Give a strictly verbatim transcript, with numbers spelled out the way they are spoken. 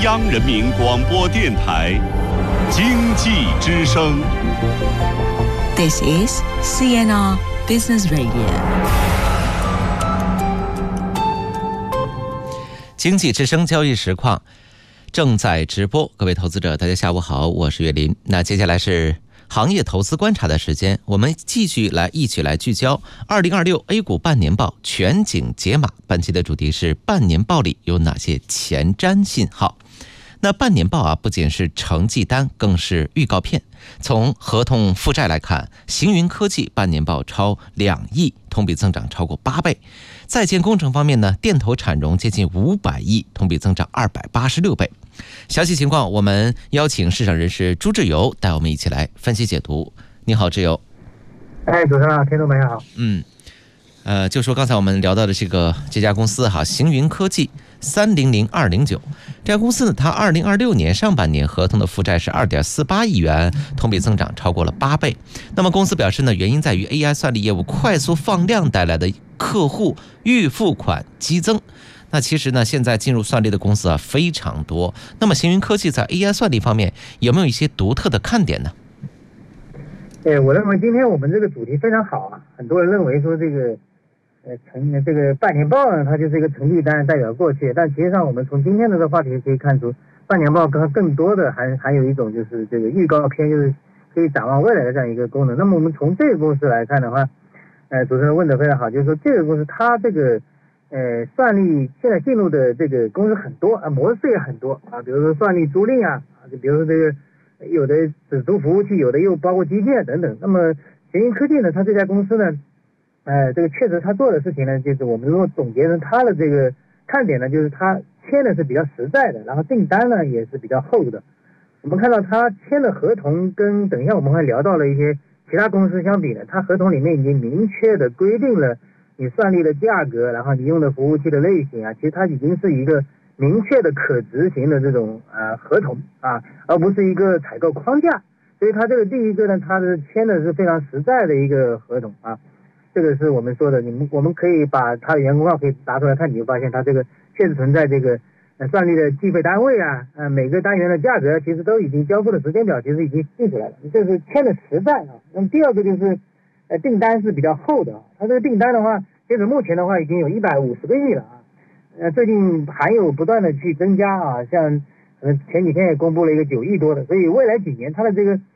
央人民广播电台经济之声。 This is C N R Business Radio。 经济之声交易实况正在直播，各位投资者大家下午好，我是岳林。那接下来是行业投资观察的时间，我们继续来一起来聚焦二零二六 A 股半年报全景解码。本期的主题是半年报里有哪些前瞻信号。那半年报啊，不仅是成绩单，更是预告片。从合同负债来看，行云科技半年报超两亿，同比增长超过八倍。在建工程方面呢，电投产融接近五百亿，同比增长二百八十六倍。详细情况，我们邀请市场人士朱志友带我们一起来分析解读。你好，志友。 哎，主持人好，听众朋友好。 嗯，呃，就说刚才我们聊到的这个这家公司哈，行云科技三零零二零九，这家公司呢，它二零二六年上半年合同的负债是二点四八亿元，同比增长超过了八倍。那么公司表示呢，原因在于 A I 算力业务快速放量带来的客户预付款激增。那其实呢，现在进入算力的公司啊非常多。那么行云科技在 A I 算力方面有没有一些独特的看点呢？ 对，我认为今天我们这个主题非常好啊。很多人认为说这个呃成这个半年报呢，它就是一个成绩单，代表过去。但实际上我们从今天的这个话题可以看出，半年报更更多的还还有一种就是这个预告片，就是可以展望未来的这样一个功能。那么我们从这个公司来看的话，呃，主持人问的非常好，就是说这个公司它这个。呃，算力现在进入的这个公司很多啊，模式也很多啊，比如说算力租赁啊，就比如说这个有的只租服务器，有的又包括基建等等。那么行云科技呢，它这家公司呢，呃，这个确实它做的事情呢，就是我们如果总结成它的这个看点呢，就是它签的是比较实在的，然后订单呢也是比较厚的。我们看到它签的合同跟等一下我们会聊到了一些其他公司相比呢，它合同里面已经明确的规定了。你算力的价格，然后你用的服务器的类型啊，其实它已经是一个明确的可执行的这种呃合同啊，而不是一个采购框架。所以它这个第一个呢，它是签的是非常实在的一个合同啊，这个是我们说的，你们我们可以把它的员工号可以拿出来看，你会发现它这个确实存在这个呃算力的计费单位啊，呃每个单元的价格其实都已经交付的时间表其实已经定出来了，这是签的实在啊。那么第二个就是呃订单是比较厚的，它这个订单的话。截止目前的话，已经有一百五十个亿了啊，呃，最近还有不断的去增加啊，像呃前几天也公布了一个九亿多的，所以未来几年它的这个